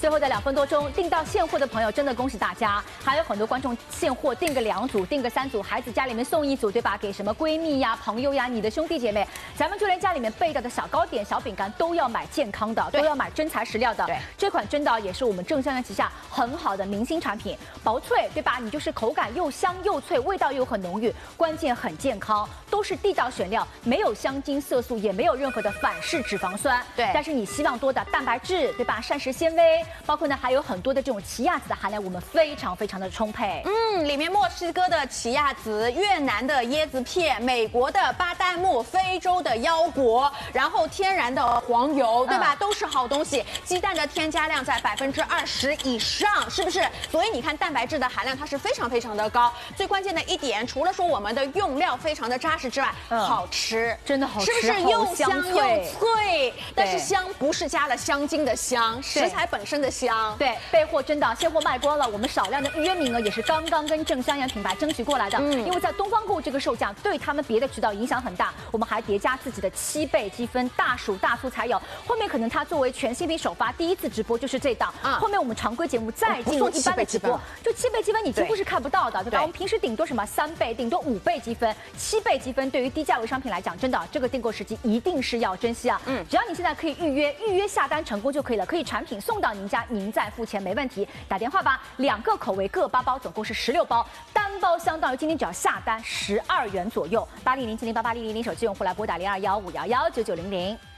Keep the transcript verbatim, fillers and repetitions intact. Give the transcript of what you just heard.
最后的两分多钟订到现货的朋友，真的恭喜大家！还有很多观众现货订个两组，订个三组，孩子家里面送一组，对吧？给什么闺蜜呀、朋友呀、你的兄弟姐妹，咱们就连家里面备着的小糕点、小饼干都要买健康的，都要买真材实料的。对，这款真的也是我们正香园旗下很好的明星产品，薄脆，对吧？你就是口感又香又脆，味道又很浓郁，关键很健康，都是地道选料，没有香精、色素，也没有任何的反式脂肪酸。对，但是你希望多的蛋白质，对吧？膳食纤维，包括呢还有很多的这种奇亚籽的含量，我们非常非常的充沛。 嗯，里面墨西哥的奇亚籽、越南的椰子片、美国的巴旦木、非洲的腰果，然后天然的黄油，对吧？嗯、都是好东西。鸡蛋的添加量在百分之二十以上，是不是？所以你看蛋白质的含量它是非常非常的高。最关键的一点，除了说我们的用料非常的扎实之外，嗯、好吃， 真的好吃， 是不是又香又脆？但是香不是加了香精的香，食材本身的香。 对，备货真的现货卖光了，我们少量的预约名额也是刚刚跟正香园品牌争取过来的。嗯，因为在东方购这个售价对他们别的渠道影响很大，我们还叠加自己的七倍积分，大暑大促才有。后面可能它作为全新品首发，第一次直播就是这档。啊，后面我们常规节目再进入一般的直播，就七倍积分你几乎是看不到的，对吧？我们平时顶多什么三倍，顶多五倍积分，七倍积分对于低价位商品来讲，真的这个订购时机一定是要珍惜啊！嗯，只要你现在可以预约，预约下单成功就可以了，可以产品送到您家，您再付钱没问题。打电话吧，两个口味各八包，总共是十六包，单包相当于今天只要下单十二元左右。八零零七零八八零零零手机用户来拨打零二幺五幺幺九九零零。